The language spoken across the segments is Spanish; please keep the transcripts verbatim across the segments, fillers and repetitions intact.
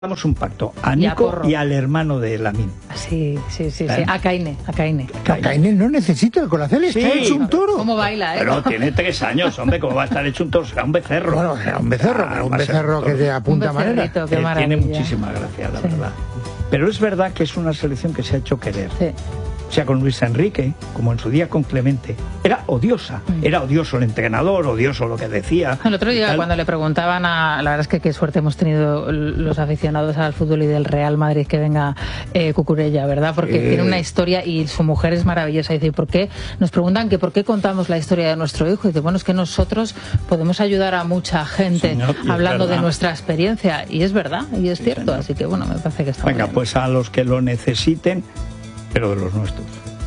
Hagamos un pacto a Nico y al hermano de Lamin. Sí, sí, sí, sí. A Kaine, a Kaine. Kaine no necesita el Colacel, está sí. hecho un toro. ¿Cómo baila, eh? Pero tiene tres años, hombre, ¿cómo va a estar hecho un toro? Será un becerro. Bueno, será un becerro, pero un becerro que de apunta manera. Eh, tiene muchísima gracia, la sí. verdad. Pero es verdad que es una selección que se ha hecho querer. Sí. O sea, con Luis Enrique, como en su día con Clemente, era odiosa. Mm. Era odioso el entrenador, odioso lo que decía. El otro día, cuando le preguntaban a... La verdad es que qué suerte hemos tenido los aficionados al fútbol y del Real Madrid que venga eh, Cucurella, ¿verdad? Porque eh... tiene una historia y su mujer es maravillosa. Y dice, ¿por qué? Nos preguntan que por qué contamos la historia de nuestro hijo. Y dice, bueno, es que nosotros podemos ayudar a mucha gente Señor, hablando de nuestra experiencia. Y es verdad, y es sí, cierto. Señor. Así que, bueno, me parece que está Venga, bien. Pues a los que lo necesiten, pero de los nuestros.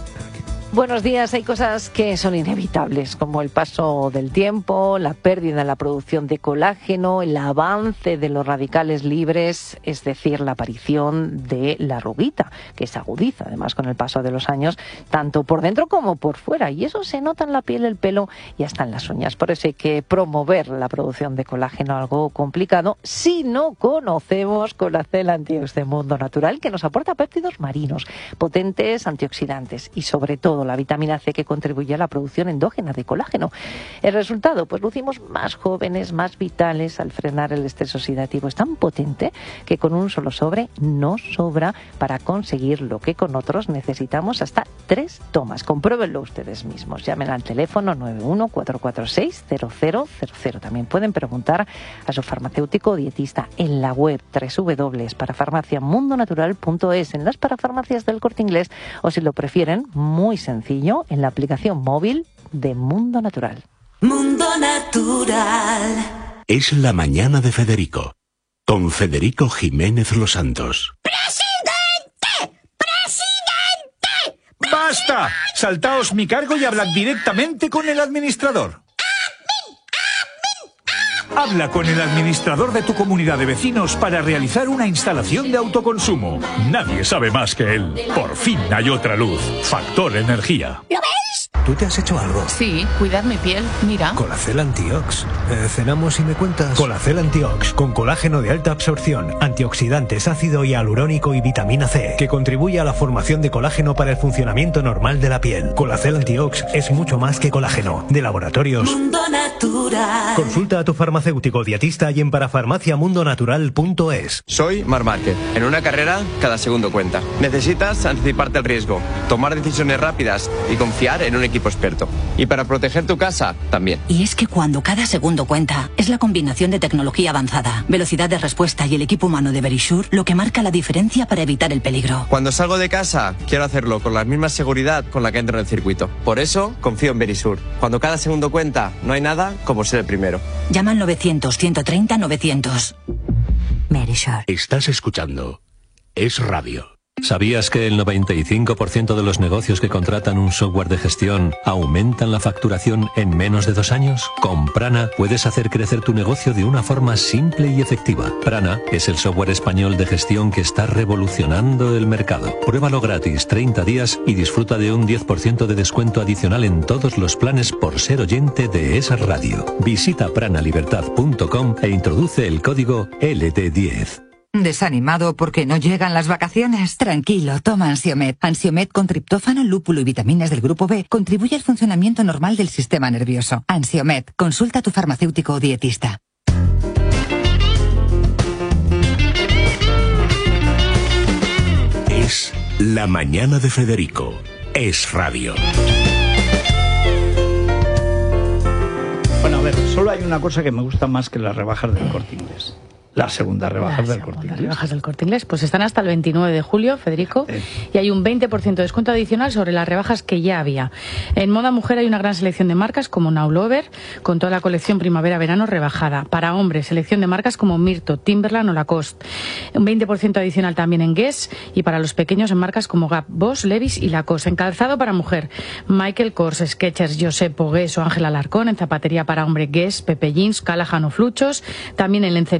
Buenos días. Hay cosas que son inevitables, como el paso del tiempo, la pérdida en la producción de colágeno, el avance de los radicales libres, es decir, la aparición de la arruguita, que se agudiza además con el paso de los años, tanto por dentro como por fuera. Y eso se nota en la piel, el pelo y hasta en las uñas. Por eso hay que promover la producción de colágeno, algo complicado, si no conocemos Colacel Antiox de Mundo Natural, que nos aporta péptidos marinos, potentes antioxidantes y sobre todo la vitamina C que contribuye a la producción endógena de colágeno. El resultado, pues lucimos más jóvenes, más vitales al frenar el estrés oxidativo. Es tan potente que con un solo sobre no sobra para conseguir lo que con otros necesitamos hasta tres tomas. Compruébenlo ustedes mismos. Llamen al teléfono nueve uno cuatro cuatro seis cero cero cero cero. También pueden preguntar a su farmacéutico o dietista en la web doble u doble u doble u punto para farmacia mundo natural punto es, en las parafarmacias del Corte Inglés, o si lo prefieren, muy sencillo, sencillo en la aplicación móvil de Mundo Natural. Mundo Natural. Es la mañana de Federico, con Federico Jiménez Los Santos. ¡Presidente! ¡Presidente! ¡Basta! Saltaos mi cargo y hablad directamente con el administrador. Habla con el administrador de tu comunidad de vecinos para realizar una instalación de autoconsumo. Nadie sabe más que él. Por fin hay otra luz. Factor Energía. ¿Lo veis? ¿Tú te has hecho algo? Sí, cuidar mi piel, mira. Colacel Antiox. Eh, cenamos y me cuentas. Colacel Antiox, con colágeno de alta absorción, antioxidantes, ácido hialurónico y vitamina C, que contribuye a la formación de colágeno para el funcionamiento normal de la piel. Colacel Antiox es mucho más que colágeno. De laboratorios Mundo Natural. Consulta a tu farmacéutico dietista y en parafarmacia mundo natural punto es. Soy Marc Márquez. En una carrera, cada segundo cuenta. Necesitas anticiparte al riesgo, tomar decisiones rápidas y confiar en un equipo experto. Y para proteger tu casa, también. Y es que cuando cada segundo cuenta, es la combinación de tecnología avanzada, velocidad de respuesta y el equipo humano de Verisure lo que marca la diferencia para evitar el peligro. Cuando salgo de casa, quiero hacerlo con la misma seguridad con la que entro en el circuito. Por eso, confío en Verisure. Cuando cada segundo cuenta, no hay nada como ser el primero. Llama al novecientos, ciento treinta, novecientos. Verisure. Estás escuchando Es Radio. ¿Sabías que el noventa y cinco por ciento de los negocios que contratan un software de gestión aumentan la facturación en menos de dos años? Con Prana puedes hacer crecer tu negocio de una forma simple y efectiva. Prana es el software español de gestión que está revolucionando el mercado. Pruébalo gratis treinta días y disfruta de un diez por ciento de descuento adicional en todos los planes por ser oyente de Es Radio. Visita prana libertad punto com e introduce el código L T diez. ¿Desanimado porque no llegan las vacaciones? Tranquilo, toma Ansiomed. Ansiomed con triptófano, lúpulo y vitaminas del grupo B contribuye al funcionamiento normal del sistema nervioso. Ansiomed, consulta a tu farmacéutico o dietista. Es la mañana de Federico. Es Radio. Bueno, a ver, solo hay una cosa que me gusta más que las rebajas del Corte Inglés. Las segundas rebajas del Corte Inglés. Las rebajas del Corte Inglés, pues están hasta el veintinueve de julio, Federico, eh. y hay un veinte por ciento de descuento adicional sobre las rebajas que ya había. En moda mujer hay una gran selección de marcas como Now Lover, con toda la colección primavera-verano rebajada. Para hombres, selección de marcas como Mirto, Timberland o Lacoste. Un veinte por ciento adicional también en Guess, y para los pequeños en marcas como Gap, Boss, Levi's y Lacoste. En calzado para mujer, Michael Kors, Skechers, Josepo, Guess o Ángel Alarcón. En zapatería para hombre, Guess, Pepe Jeans, Callahan o Fluchos. También en lencería hay un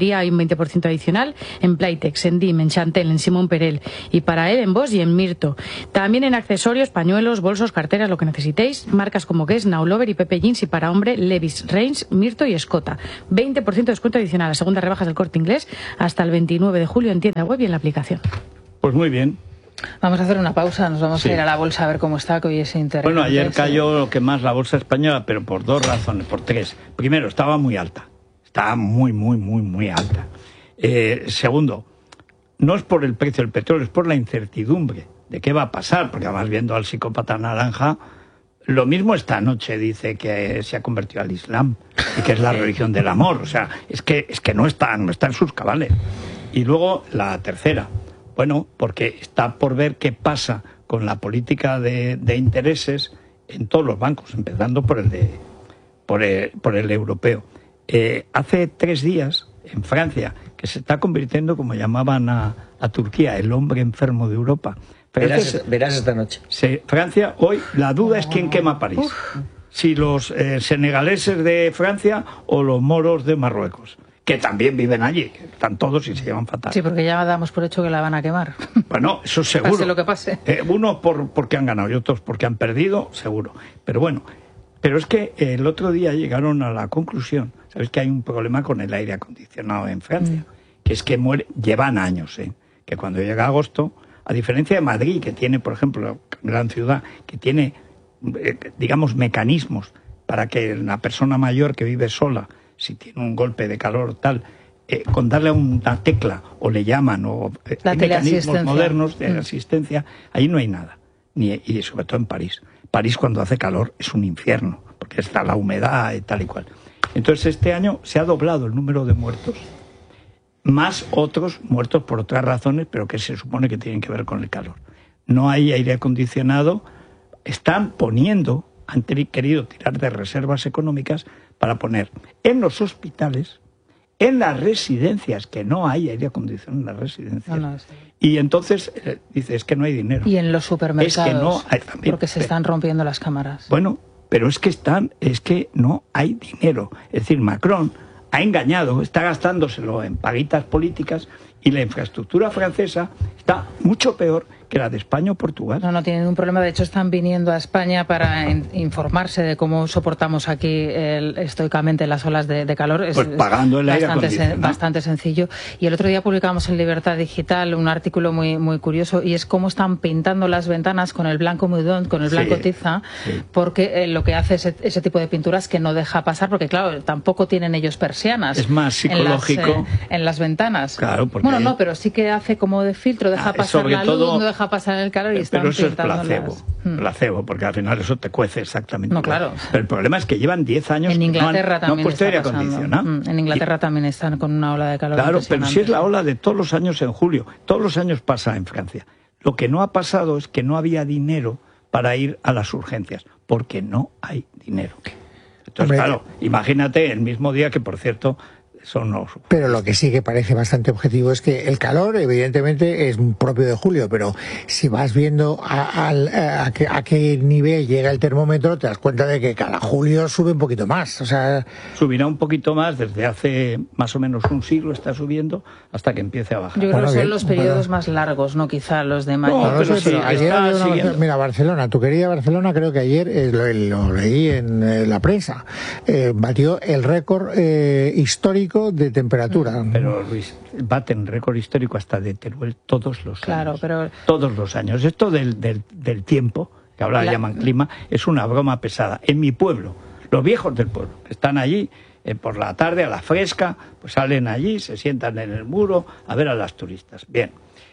veinte por ciento adicional en Playtex, en D I M, en Chantel, en Simón Perel, y para él en Bosch y en Mirto. También en accesorios, pañuelos, bolsos, carteras, lo que necesitéis, marcas como Guess, Now Lover y Pepe Jeans, y para hombre Levi's, Reigns, Mirto y Escota. veinte por ciento de descuento adicional a segundas rebajas del Corte Inglés hasta el veintinueve de julio en tienda web y en la aplicación. Pues muy bien. Vamos a hacer una pausa, nos vamos Sí. a ir a la bolsa a ver cómo está, que hoy es interesante. Bueno, ayer cayó lo que más la bolsa española, pero por dos razones, por tres. Primero, estaba muy alta. Estaba muy, muy, muy, muy alta. Eh, segundo, no es por el precio del petróleo, es por la incertidumbre de qué va a pasar, porque además viendo al psicópata naranja, lo mismo esta noche dice que se ha convertido al Islam y que es la religión del amor. O sea, es que, es que no está, no está en sus cabales. Y luego la tercera, bueno, porque está por ver qué pasa con la política de, de intereses en todos los bancos, empezando por el de por el, por el europeo. Eh, hace tres días, en Francia, que se está convirtiendo, como llamaban a, a Turquía, el hombre enfermo de Europa. Francia, Verás, verás esta noche. se, Francia, hoy, la duda es quién quema París. Uf. Si los eh, senegaleses de Francia o los moros de Marruecos, que también viven allí, que están todos y se llevan fatal. Sí, porque ya damos por hecho que la van a quemar. Bueno, eso seguro. Pase lo que pase. Eh, unos por, porque han ganado y otros porque han perdido, seguro. Pero bueno, pero es que el otro día llegaron a la conclusión, ¿sabes? Que hay un problema con el aire acondicionado en Francia, mm. que es que muere, llevan años, ¿eh? Que cuando llega agosto, a diferencia de Madrid, que tiene, por ejemplo, gran ciudad, que tiene, eh, digamos, mecanismos para que una persona mayor que vive sola, si tiene un golpe de calor tal, eh, con darle una tecla o le llaman, o eh, hay mecanismos modernos de mm. asistencia, ahí no hay nada. Ni, y sobre todo en París. París cuando hace calor es un infierno, porque está la humedad y tal y cual. Entonces este año se ha doblado el número de muertos, más otros muertos por otras razones, pero que se supone que tienen que ver con el calor. No hay aire acondicionado, están poniendo, han querido tirar de reservas económicas para poner en los hospitales, en las residencias, que no hay aire acondicionado en las residencias. No, no, sí. Y entonces eh, dice, es que no hay dinero. Y en los supermercados, es que no hay, también, porque se están rompiendo las cámaras. Bueno, pero es que están, es que no hay dinero. Es decir, Macron ha engañado, está gastándoselo en paguitas políticas y la infraestructura francesa está mucho peor que la de España o Portugal. No, no tienen ningún problema. De hecho, están viniendo a España para in informarse de cómo soportamos aquí el, estoicamente las olas de, de calor. Pues es, pagando el aire bastante, sen, bastante sencillo. Y el otro día publicamos en Libertad Digital un artículo muy muy curioso, y es cómo están pintando las ventanas con el blanco Meudon, con el blanco sí, tiza, sí. porque eh, lo que hace ese, ese tipo de pinturas que no deja pasar, porque claro, tampoco tienen ellos persianas. Es más psicológico. En las, eh, en las ventanas. Claro, porque... Bueno, no, pero sí que hace como de filtro, deja ah, pasar la todo... luz, no deja pasar el calor y están pero eso es pintando placebo, las... placebo, porque al final eso te cuece exactamente. No, igual. claro. Pero el problema es que llevan diez años en Inglaterra no han, también no han puesto aire está acondicionado. Mm, en Inglaterra y... también están con una ola de calor. Claro, pero si es la ola de todos los años en julio, todos los años pasa en Francia. Lo que no ha pasado es que no había dinero para ir a las urgencias, porque no hay dinero. Entonces, Hombre, claro, imagínate el mismo ddía que, por cierto, son los... Pero lo que sí que parece bastante objetivo es que el calor, evidentemente, es propio de julio, pero si vas viendo a, a, a, qué, a qué nivel llega el termómetro, te das cuenta de que cada julio sube un poquito más. O sea... Subirá un poquito más, desde hace más o menos un siglo está subiendo, hasta que empiece a bajar. Yo creo bueno, que son bien, los periodos bueno. más largos, no quizá los de mayo. No, no, pero sí, pero ayer no, mira, Barcelona, tu querida Barcelona, creo que ayer, eh, lo, lo leí en eh, la prensa, eh, batió el récord eh, histórico de temperatura. Pero Luis, baten récord histórico hasta de Teruel todos los claro, años. Pero... Todos los años. Esto del, del, del tiempo, que ahora la... llaman clima, es una broma pesada. En mi pueblo, los viejos del pueblo, están allí eh, por la tarde a la fresca, pues salen allí, se sientan en el muro a ver a las turistas. Bien.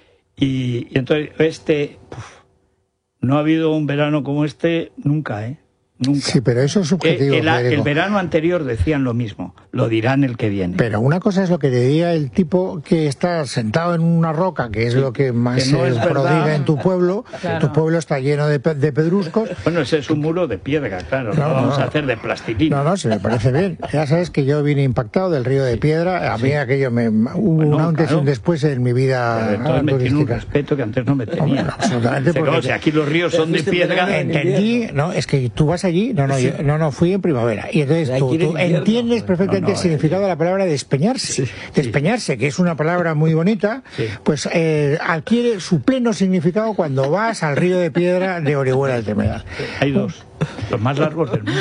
Y, y entonces, este, puf, no ha habido un verano como este nunca, ¿eh? Nunca. Sí, pero eso es subjetivo. El, el, el verano anterior decían lo mismo, lo dirán el que viene. Pero una cosa es lo que te diga el tipo que está sentado en una roca, que es sí, lo que más se no prodiga en tu pueblo. Claro. Tu pueblo está lleno de, de pedruscos. Bueno, ese es un muro de piedra, claro, no, no vamos no, a hacer de plastilina. No, no, se me parece bien. Ya sabes que yo vine impactado del río de piedra, a mí sí. aquello me hubo bueno, un antes y claro. un después en mi vida entonces me tiene un respeto que antes no me tenía. Hombre, absolutamente. Porque... O sea, aquí los ríos son de piedra. Entendí, no, es que tú vas a allí, no, no, yo, no, no, fui en primavera. Y entonces tú, tú entiendes perfectamente no, no, el significado eh, de la palabra despeñarse. Sí, despeñarse, sí. que es una palabra muy bonita, sí. pues eh, adquiere su pleno significado cuando vas al río de piedra de Orihuela del Temedal. Hay dos, los más largos del mundo.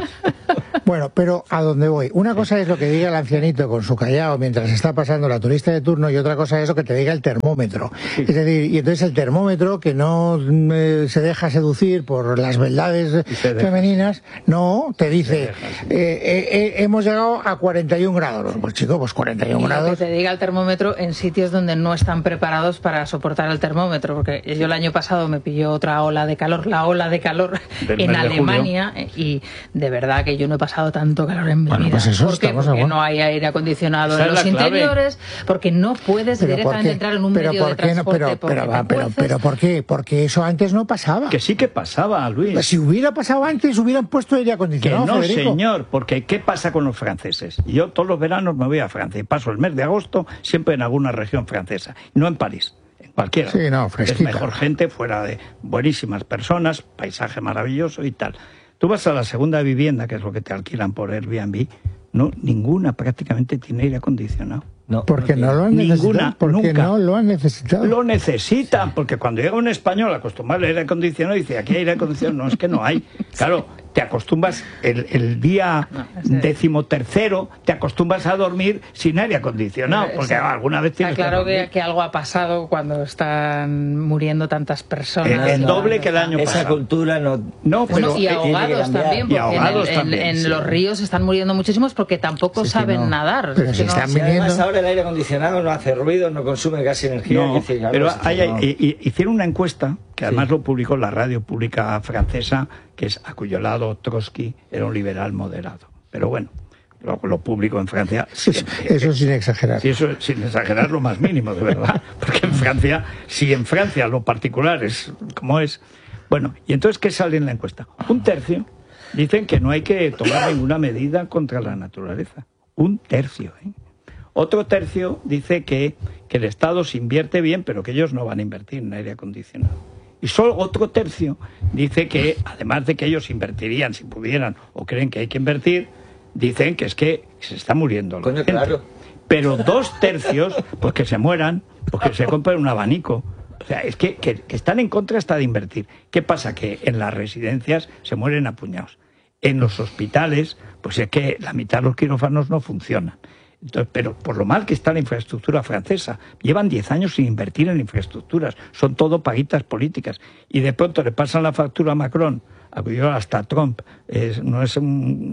Bueno, pero a dónde voy. Una cosa es lo que diga el ancianito con su callao mientras está pasando la turista de turno y otra cosa es lo que te diga el termómetro. Sí. Es decir, y entonces el termómetro que no eh, se deja seducir por las beldades femeninas, no, te dice, eh, eh, eh, hemos llegado a cuarenta y un grados. Pues chico, pues cuarenta y un y grados. Que te diga el termómetro en sitios donde no están preparados para soportar el termómetro, porque yo el año pasado me pilló otra ola de calor, la ola de calor en Alemania, y de verdad que yo no he pasado tanto calor en mi bueno, vida. Pues eso ¿Por qué? Porque bueno. no hay aire acondicionado en los interiores, porque no puedes pero directamente entrar en un pero medio ¿por de qué no? transporte. Pero, pero, pero, pero, pero ¿por qué? Porque eso antes no pasaba. Que sí que pasaba, Luis. Pues si hubiera pasado antes, hubieran puesto aire acondicionado, Que no, Federico. señor, porque ¿qué pasa con los franceses? Yo todos los veranos me voy a Francia y paso el mes de agosto siempre en alguna región francesa, no en París. Cualquiera. Sí, no, es mejor gente, fuera de buenísimas personas, paisaje maravilloso y tal. Tú vas a la segunda vivienda, que es lo que te alquilan por Airbnb, no, ninguna prácticamente tiene aire acondicionado. No, porque no, no lo han necesitado. Ninguna, porque nunca. no lo han necesitado. Lo necesitan, porque cuando llega un español acostumbrado al aire acondicionado dice, aquí hay aire acondicionado, no, es que no hay. Claro, te acostumbras el, el día no, decimotercero, te acostumbras a dormir sin aire acondicionado, porque Esa, alguna vez tienes está claro que, que, que algo ha pasado cuando están muriendo tantas personas. El, el doble que el año Esa pasado. Esa cultura no... no bueno, pero, y ahogados también, porque y ahogados en, también, en, en sí. los ríos están muriendo muchísimos porque tampoco sí, saben no. nadar. Pero si no, están si viniendo... además ahora el aire acondicionado no hace ruido, no consume casi energía. No, decir, pero pues, hay, no. hay, hay, hicieron una encuesta, que además sí. lo publicó la radio pública francesa, que es Acuyollado Trotsky, era un liberal moderado. Pero bueno, lo, lo público en Francia... Siempre, eso sin exagerar. Sí, eso sin exagerar lo más mínimo, de verdad. Porque en Francia, si en Francia lo particular es como es... Bueno, y entonces, ¿qué sale en la encuesta? Un tercio dicen que no hay que tomar ninguna medida contra la naturaleza. Un tercio, ¿eh? Otro tercio dice que, que el Estado se invierte bien, pero que ellos no van a invertir en aire acondicionado. Y solo otro tercio dice que, además de que ellos invertirían si pudieran o creen que hay que invertir, dicen que es que se está muriendo la Coño, gente. claro. Pero dos tercios, pues que se mueran, pues que se compren un abanico. O sea, es que, que, que están en contra hasta de invertir. ¿Qué pasa? Que en las residencias se mueren a puñados. En los hospitales, pues es que la mitad de los quirófanos no funcionan. Entonces, pero por lo mal que está la infraestructura francesa, llevan diez años sin invertir en infraestructuras, son todo paguitas políticas, y de pronto le pasan la factura a Macron, a hasta Trump, es, no es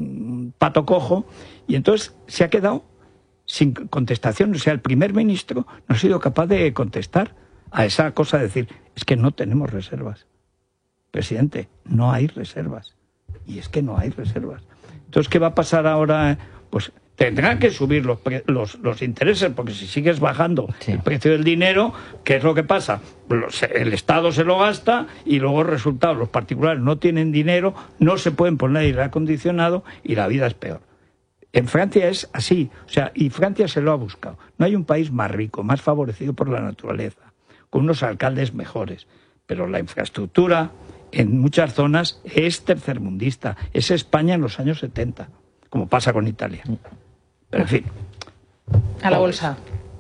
un pato cojo, y entonces se ha quedado sin contestación. O sea, el primer ministro no ha sido capaz de contestar a esa cosa de decir, es que no tenemos reservas. Presidente, no hay reservas. Y es que no hay reservas. Entonces, ¿qué va a pasar ahora? Pues tendrán que subir los, los, los intereses, porque si sigues bajando sí. el precio del dinero, ¿qué es lo que pasa? Los, el Estado se lo gasta y luego resultado, los particulares no tienen dinero, no se pueden poner aire acondicionado y la vida es peor. En Francia es así, o sea, y Francia se lo ha buscado. No hay un país más rico, más favorecido por la naturaleza, con unos alcaldes mejores, pero la infraestructura en muchas zonas es tercermundista, es España en los años setenta, como pasa con Italia. Pero en fin. A la bolsa.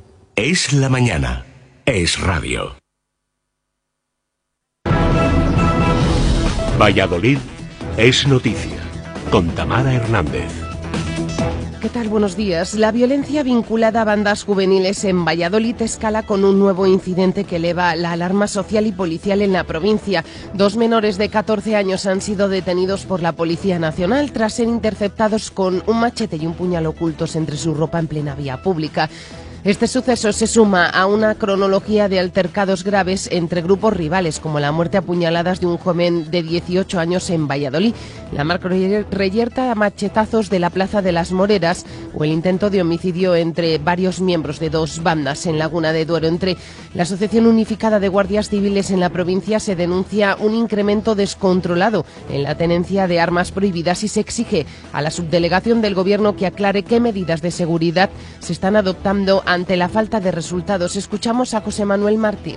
Es la mañana. Es radio. Valladolid es noticia. Con Tamara Hernández. ¿Qué tal? Buenos días. La violencia vinculada a bandas juveniles en Valladolid escala con un nuevo incidente que eleva la alarma social y policial en la provincia. Dos menores de catorce años han sido detenidos por la Policía Nacional tras ser interceptados con un machete y un puñal ocultos entre su ropa en plena vía pública. Este suceso se suma a una cronología de altercados graves entre grupos rivales, como la muerte a puñaladas de un joven de dieciocho años en Valladolid, la macrorreyerta a machetazos de la Plaza de las Moreras o el intento de homicidio entre varios miembros de dos bandas en Laguna de Duero. Entre la Asociación Unificada de Guardias Civiles en la provincia se denuncia un incremento descontrolado en la tenencia de armas prohibidas y se exige a la subdelegación del Gobierno que aclare qué medidas de seguridad se están adoptando ante la falta de resultados. Escuchamos a José Manuel Martín.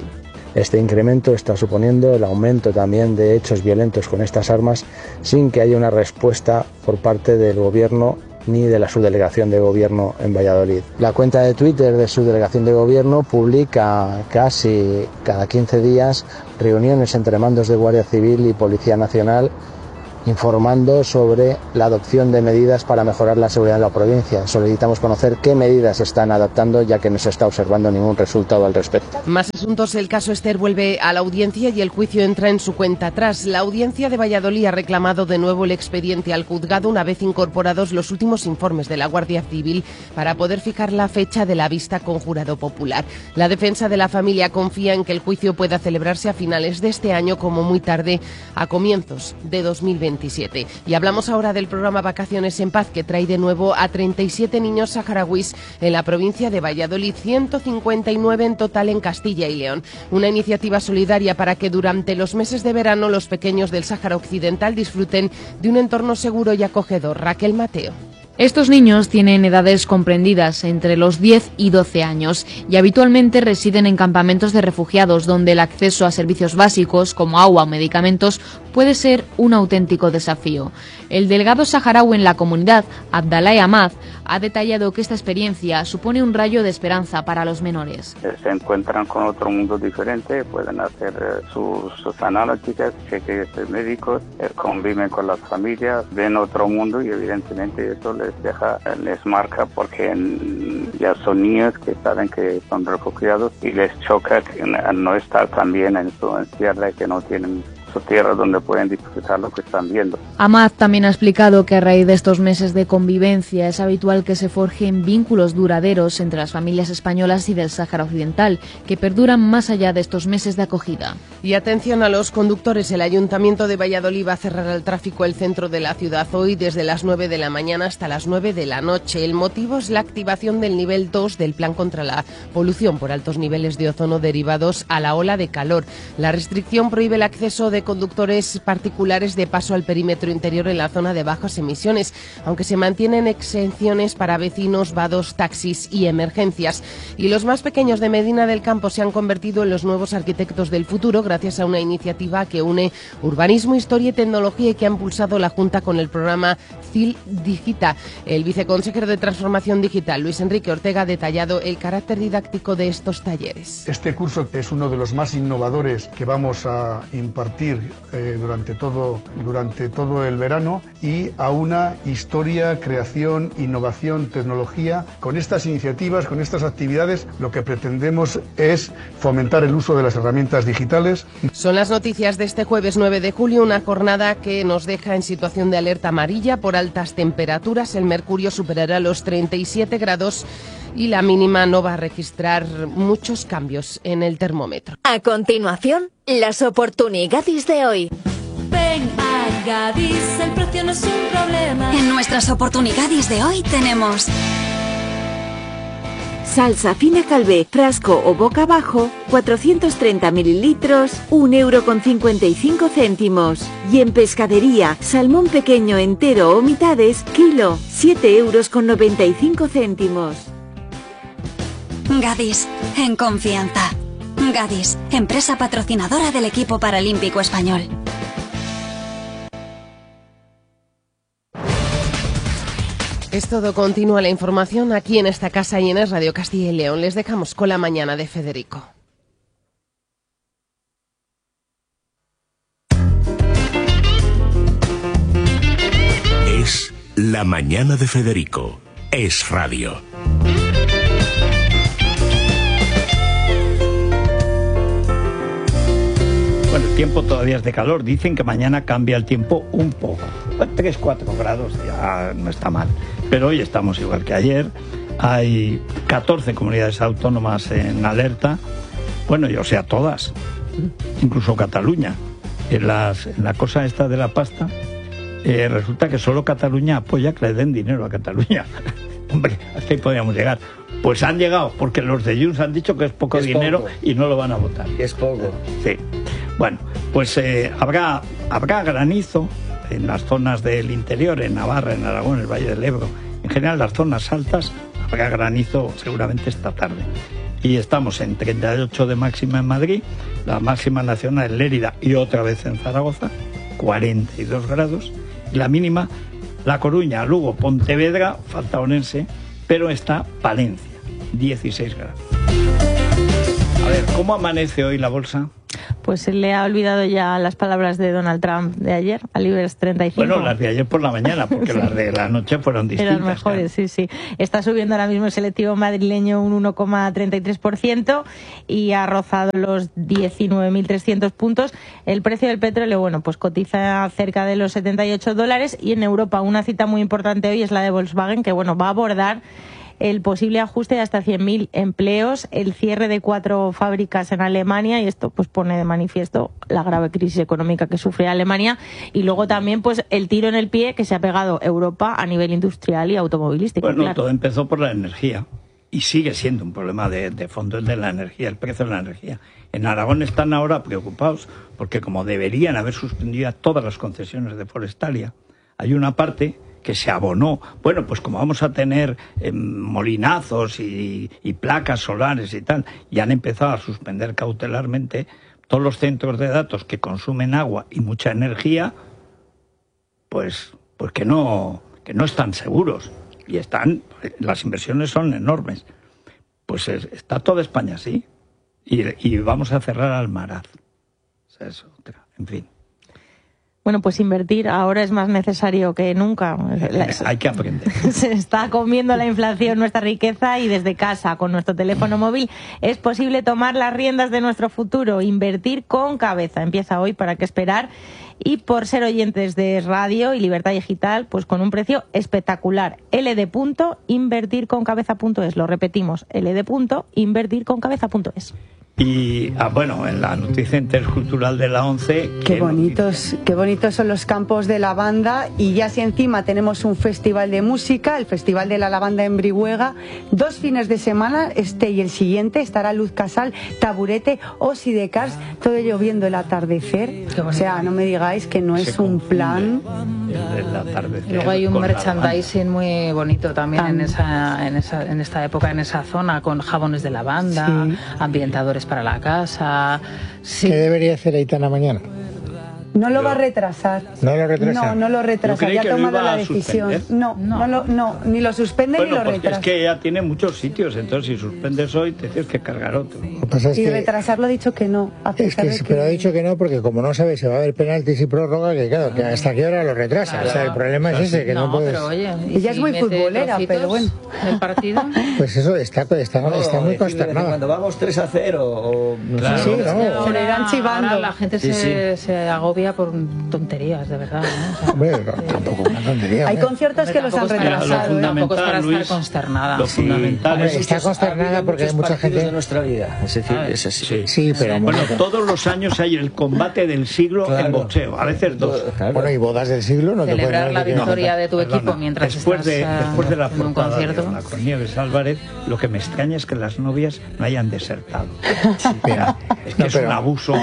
Este incremento está suponiendo el aumento también de hechos violentos con estas armas sin que haya una respuesta por parte del Gobierno ni de la subdelegación de Gobierno en Valladolid. La cuenta de Twitter de subdelegación de Gobierno publica casi cada quince días reuniones entre mandos de Guardia Civil y Policía Nacional informando sobre la adopción de medidas para mejorar la seguridad de la provincia. Solicitamos conocer qué medidas se están adoptando, ya que no se está observando ningún resultado al respecto. Más asuntos. El caso Ester vuelve a la audiencia y el juicio entra en su cuenta atrás. La audiencia de Valladolid ha reclamado de nuevo el expediente al juzgado una vez incorporados los últimos informes de la Guardia Civil para poder fijar la fecha de la vista con jurado popular. La defensa de la familia confía en que el juicio pueda celebrarse a finales de este año, como muy tarde a comienzos de dos mil veintisiete. Y hablamos ahora del programa Vacaciones en Paz, que trae de nuevo a treinta y siete niños saharauis en la provincia de Valladolid, ciento cincuenta y nueve en total en Castilla y León. Una iniciativa solidaria para que durante los meses de verano los pequeños del Sáhara Occidental disfruten de un entorno seguro y acogedor. Raquel Mateo. Estos niños tienen edades comprendidas entre los diez y doce años y habitualmente residen en campamentos de refugiados donde el acceso a servicios básicos como agua o medicamentos puede ser un auténtico desafío. El delegado saharaui en la comunidad, Abdallah Ahmad, ha detallado que esta experiencia supone un rayo de esperanza para los menores. Se encuentran con otro mundo diferente, pueden hacer eh, sus, sus analíticas, cheques médicos, eh, conviven con las familias, ven otro mundo y evidentemente eso les deja, les marca porque en, ya son niños que saben que son refugiados y les choca que no estar también en su tierra y que no tienen su tierra donde pueden disfrutar lo que están viendo. Ahmad también ha explicado que a raíz de estos meses de convivencia es habitual que se forjen vínculos duraderos entre las familias españolas y del Sáhara Occidental, que perduran más allá de estos meses de acogida. Y atención a los conductores, el Ayuntamiento de Valladolid va a cerrar al tráfico el centro de la ciudad hoy desde las nueve de la mañana hasta las nueve de la noche. El motivo es la activación del nivel dos del Plan contra la polución por altos niveles de ozono derivados a la ola de calor. La restricción prohíbe el acceso de conductores particulares de paso al perímetro interior en la zona de bajas emisiones, aunque se mantienen exenciones para vecinos, vados, taxis y emergencias. Y los más pequeños de Medina del Campo se han convertido en los nuevos arquitectos del futuro gracias a una iniciativa que une urbanismo, historia y tecnología y que ha impulsado la Junta con el programa C I L Digita. El viceconsejero de Transformación Digital, Luis Enrique Ortega, ha detallado el carácter didáctico de estos talleres. Este curso es uno de los más innovadores que vamos a impartir Eh, durante todo durante todo el verano, y a una historia, creación, innovación, tecnología. Con estas iniciativas, con estas actividades, lo que pretendemos es fomentar el uso de las herramientas digitales. Son las noticias de este jueves nueve de julio, una jornada que nos deja en situación de alerta amarilla por altas temperaturas. El mercurio superará los treinta y siete grados y la mínima no va a registrar muchos cambios en el termómetro. A continuación, las oportunidades de hoy. Ven a Gadis, el precio no es un problema. En nuestras oportunidades de hoy tenemos salsa fina Calvé, frasco o boca abajo, cuatrocientos treinta mililitros, un euro con cincuenta y cinco céntimos. Y en pescadería, salmón pequeño entero o mitades, kilo, siete euros con noventa y cinco céntimos. Gadis, en confianza. Gadis, empresa patrocinadora del equipo paralímpico español. Es todo, continúa la información aquí en esta casa y en Es Radio Castilla y León. Les dejamos con la mañana de Federico. Es la mañana de Federico. Es Radio. Bueno, el tiempo todavía es de calor. Dicen que mañana cambia el tiempo un poco. tres, cuatro grados ya no está mal. Pero hoy estamos igual que ayer. Hay catorce comunidades autónomas en alerta. Bueno, yo sé a todas. Incluso Cataluña. En, las, en la cosa esta de la pasta, eh, resulta que solo Cataluña apoya que le den dinero a Cataluña. Hombre, hasta ahí podríamos llegar. Pues han llegado, porque los de Junts han dicho que es poco es dinero poco. Y no lo van a votar. Es poco. Sí. Bueno, pues eh, habrá, habrá granizo en las zonas del interior, en Navarra, en Aragón, en el Valle del Ebro. En general, las zonas altas, habrá granizo seguramente esta tarde. y estamos en treinta y ocho de máxima en Madrid, la máxima nacional en Lérida y otra vez en Zaragoza, cuarenta y dos grados, y la mínima La Coruña, Lugo, Pontevedra, falta Orense, pero está Palencia, dieciséis grados. A ver, ¿cómo amanece hoy la bolsa? Pues se le ha olvidado ya las palabras de Donald Trump de ayer, al IBEX treinta y cinco. Bueno, las de ayer por la mañana, porque sí. Las de la noche fueron distintas. Eran mejores, claro. sí, sí. Está subiendo ahora mismo el selectivo madrileño un uno coma treinta y tres por ciento y ha rozado los diecinueve mil trescientos puntos. El precio del petróleo, bueno, pues cotiza cerca de los setenta y ocho dólares, y en Europa una cita muy importante hoy es la de Volkswagen, que bueno, va a abordar el posible ajuste de hasta cien mil empleos, el cierre de cuatro fábricas en Alemania, y esto pues pone de manifiesto la grave crisis económica que sufre Alemania, y luego también pues el tiro en el pie que se ha pegado Europa a nivel industrial y automovilístico. Bueno, claro. Todo empezó por la energía y sigue siendo un problema de, de fondo el de la energía, el precio de la energía. En Aragón están ahora preocupados porque como deberían haber suspendido todas las concesiones de Forestalia, hay una parte que se abonó. Bueno, pues como vamos a tener eh, molinazos y, y placas solares y tal, y han empezado a suspender cautelarmente todos los centros de datos que consumen agua y mucha energía, pues, pues que no, que no están seguros. Y están, las inversiones son enormes. Pues es, está toda España así. Y, y vamos a cerrar Almaraz. O sea, es otra, en fin. Bueno, pues invertir ahora es más necesario que nunca. Hay que aprender. Se está comiendo la inflación nuestra riqueza, y desde casa, con nuestro teléfono móvil, es posible tomar las riendas de nuestro futuro. Invertir con cabeza. Empieza hoy, ¿para qué esperar? Y por ser oyentes de radio y Libertad Digital, pues con un precio espectacular. ld punto invertir con cabeza punto es. Lo repetimos, ld punto invertir con cabeza punto es. Y ah, bueno, en la noticia intercultural de la ONCE... Qué bonitos, qué bonitos son los campos de lavanda, y ya si encima tenemos un festival de música, el Festival de la Lavanda en Brihuega, dos fines de semana, este y el siguiente, estará Luz Casal, Taburete, Osi de Cars, todo ello viendo el atardecer. O sea, no me digáis que no es un plan... El, el atardecer. Y luego hay un merchandising muy bonito también en esa, en esa, en esta época, en esa zona, con jabones de lavanda, sí. ambientadores para la casa. Sí. ¿Qué debería hacer Aitana mañana? No lo va a retrasar. No lo retrasa. No, no lo retrasa. Ya ha tomado la decisión. No, no, no, lo, no, ni lo suspende bueno, ni lo retrasa. Es que ella tiene muchos sitios, entonces si suspendes hoy te tienes que cargar otro. Es y que, retrasarlo ha dicho que no. A es que, que, pero ha dicho que no porque como no sabe si va a haber penaltis y prórroga, que claro, que hasta qué hora lo retrasa. Claro. O sea, el problema es ese, que no, no puedes... Pero oye, ella si es muy futbolera, pero bueno. ¿El partido? Pues eso, está, está, no, está muy consternada. Cuando vamos tres a cero o... Claro. Sí, no. Se le irán chivando. La gente sí, se, sí. se agobia por tonterías, de verdad, ¿no? O sea, hombre, no, tampoco una tontería. Hay conciertos que los han retrasado. Tampoco es para Luis, estar consternada. Lo sí. fundamental hombre, es... Está consternada porque hay mucha gente... de nuestra vida, es decir, es así. Sí, sí, pero... Bueno, todos los años hay el combate del siglo claro. en boxeo, a veces dos. Claro. Bueno, y bodas del siglo no celebrar te pueden... la victoria no, de tu perdona, equipo mientras después estás de, después de la en un portada concierto. de con Nieves Álvarez, lo que me extraña es que las novias no hayan desertado. Sí, mira, es que no, es un abuso.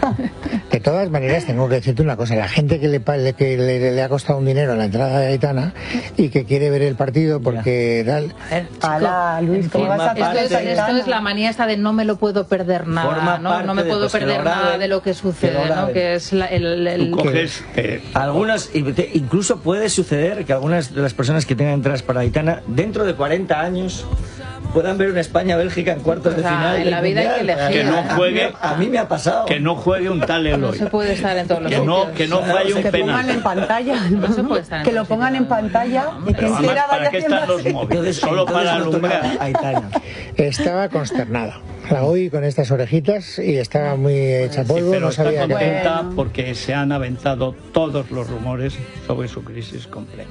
De todas maneras, tengo que decirte una cosa. La gente que le, que le, le ha costado un dinero a la entrada de Aitana y que quiere ver el partido porque tal... Ala, Luis, ¿cómo vas a esto, es, esto es la manía esta de no me lo puedo perder nada, ¿no? No me puedo perder nada de lo que sucede, ¿no? Que es la, el... el Tú coges... Eh, algunas, incluso puede suceder que algunas de las personas que tengan entradas para Aitana, dentro de cuarenta años... puedan ver una España-Bélgica en cuartos o sea, de final. En la vida hay que elegir. Que no juegue, a mí, a mí me ha pasado. Que no juegue un tal Eloy. No se puede estar en todos los que no, que no falle un penal. Que pongan en pantalla. No se puede estar en que lo pongan en pantalla. Y que además, ¿para qué están los móviles? Solo para alumbrar. Aitana. Estaba consternada. La oí con estas orejitas y estaba muy hecha polvo. Sí, pero no sabía está contenta que... porque se han aventado todos los rumores sobre su crisis compleja.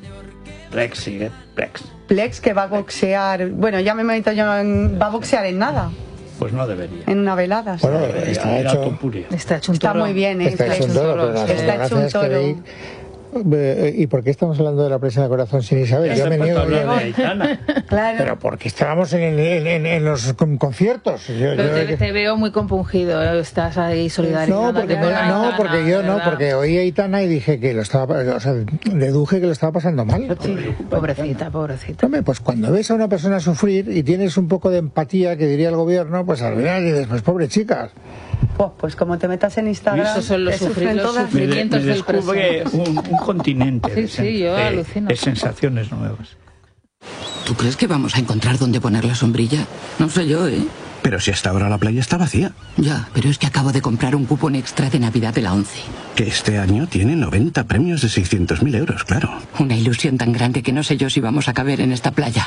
Plex sigue, Plex. Plex que va a boxear, bueno, ya me he metido yo en, va a boxear en nada. Pues no debería. En una velada. Bueno, está, hecho, está hecho un toro. Está muy bien, ¿eh? Está hecho un toro, pero está hecho un toro. eh, ¿y por qué estamos hablando de la presión de corazón sin Isabel? Ya Yo me niego. hablar de Aitana. Claro. Pero porque estábamos en, en, en, en los con- conciertos. Yo, Pero yo- te, te veo muy compungido, ¿eh? Estás ahí solidarizada. no, porque, con no, Aitana, no, porque yo de no, verdad. porque oí a Aitana y dije que lo estaba, o sea, deduje que lo estaba pasando mal. Pobrecita, pobrecita. Hombre, pues cuando ves a una persona sufrir y tienes un poco de empatía, que diría el gobierno, pues al final dices, pues pobre chicas. Oh, pues como te metas en Instagram, Esos son los te sufren sufri- los todas. Me, de- sufrimientos me del descubre presente. un, un continente Sí, de, sí, sen- yo de- alucino. de sensaciones nuevas. ¿Tú crees que vamos a encontrar dónde poner la sombrilla? No sé yo, ¿eh? Pero si hasta ahora la playa está vacía. Ya, pero es que acabo de comprar un cupón extra de Navidad de la ONCE. Que este año tiene noventa premios de seiscientos mil euros, claro. Una ilusión tan grande que no sé yo si vamos a caber en esta playa.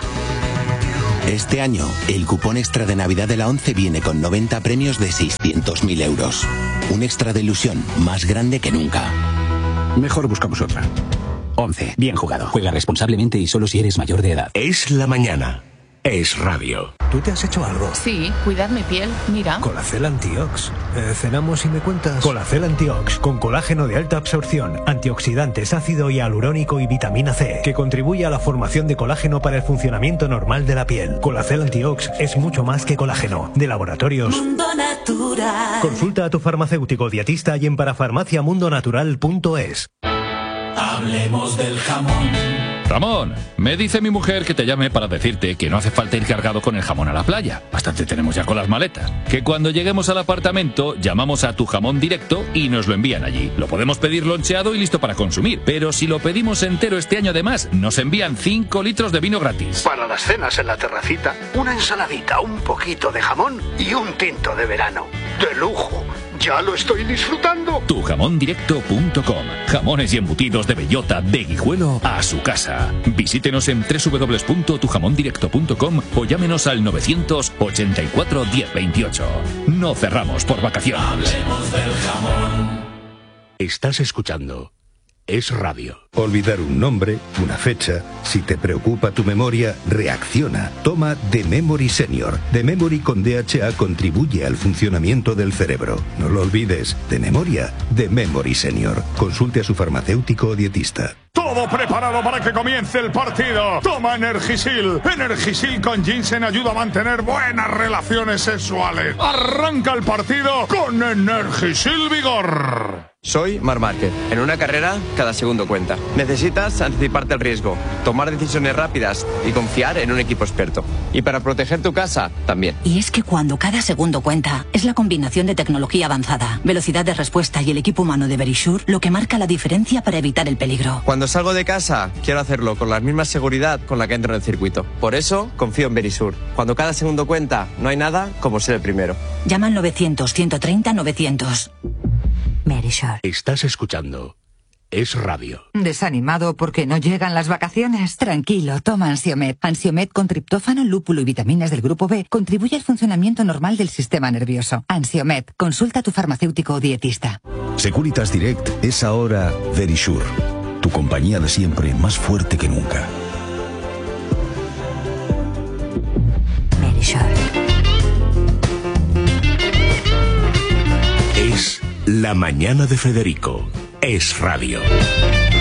Este año, el cupón extra de Navidad de la ONCE viene con noventa premios de seiscientos mil euros. Un extra de ilusión más grande que nunca. Mejor buscamos otra. once. Bien jugado. Juega responsablemente y solo si eres mayor de edad. Es la mañana. Es radio. ¿Tú te has hecho algo? Sí, cuidad mi piel, mira. Colacel Antiox. Eh, ¿Cenamos y me cuentas? Colacel Antiox, con colágeno de alta absorción, antioxidantes, ácido hialurónico y vitamina C, que contribuye a la formación de colágeno para el funcionamiento normal de la piel. Colacel Antiox es mucho más que colágeno. De laboratorios. Mundo Natural. Consulta a tu farmacéutico dietista y en parafarmaciamundonatural punto es. Hablemos del jamón. Ramón, me dice mi mujer que te llame para decirte que no hace falta ir cargado con el jamón a la playa. Bastante tenemos ya con las maletas. Que cuando lleguemos al apartamento llamamos a Tu Jamón Directo y nos lo envían allí. Lo podemos pedir loncheado y listo para consumir. Pero si lo pedimos entero este año además, nos envían cinco litros de vino gratis. Para las cenas en la terracita, una ensaladita, un poquito de jamón y un tinto de verano. ¡De lujo! ¡Ya lo estoy disfrutando! tu jamón directo punto com. Jamones y embutidos de bellota, de Guijuelo a su casa. Visítenos en doble u doble u doble u punto tu jamón directo punto com o llámenos al novecientos ochenta y cuatro diez veintiocho. No cerramos por vacaciones. Hablemos del jamón. Estás escuchando Es Radio. Olvidar un nombre, una fecha. Si te preocupa tu memoria, reacciona. Toma The Memory Senior. The Memory con D H A contribuye al funcionamiento del cerebro. No lo olvides. De memoria, The Memory Senior. Consulte a su farmacéutico o dietista. Todo preparado para que comience el partido. Toma Energisil. Energisil con ginseng ayuda a mantener buenas relaciones sexuales. Arranca el partido con Energisil Vigor. Soy Marc Márquez. En una carrera, cada segundo cuenta. Necesitas anticiparte al riesgo, tomar decisiones rápidas y confiar en un equipo experto. Y para proteger tu casa, también. Y es que cuando cada segundo cuenta, es la combinación de tecnología avanzada, velocidad de respuesta y el equipo humano de Verisure lo que marca la diferencia para evitar el peligro. Cuando salgo de casa, quiero hacerlo con la misma seguridad con la que entro en el circuito. Por eso, confío en Verisure. Cuando cada segundo cuenta, no hay nada como ser el primero. Llama al novecientos, ciento treinta, novecientos. Verisure. Estás escuchando Es Radio. ¿Desanimado porque no llegan las vacaciones? Tranquilo, toma Ansiomet. Ansiomet con triptófano, lúpulo y vitaminas del grupo B contribuye al funcionamiento normal del sistema nervioso. Ansiomet, consulta a tu farmacéutico o dietista. Securitas Direct es ahora Verisure, tu compañía de siempre más fuerte que nunca. Verisure. Es La Mañana de Federico. Es Radio.